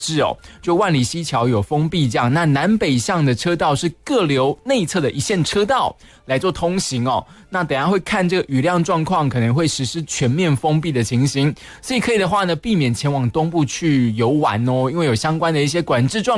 就万里溪桥有封闭这样，那南北向的车道是各留内侧的一线车道来做通行那等一下会看这个雨量状况，可能会实施全面封闭的情形，所以可以的话呢，避免前往东部去游玩因为有相关的一些管制状